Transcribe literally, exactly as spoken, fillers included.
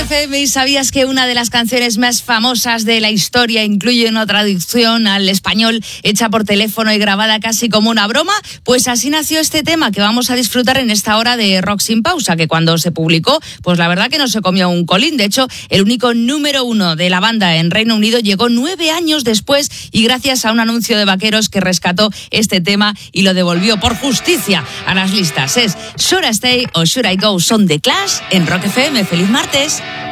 F M. ¿Y sabías que una de las canciones más famosas de la historia incluye una traducción al español hecha por teléfono y grabada casi como una broma? Pues así nació este tema que vamos a disfrutar en esta hora de Rock Sin Pausa, que cuando se publicó, pues la verdad que no se comió un colín. De hecho, el único número uno de la banda en Reino Unido llegó nueve años después y gracias a un anuncio de vaqueros que rescató este tema y lo devolvió por justicia a las listas. Es Should I Stay o Should I Go, son The Clash en Rock F M. ¡Feliz martes!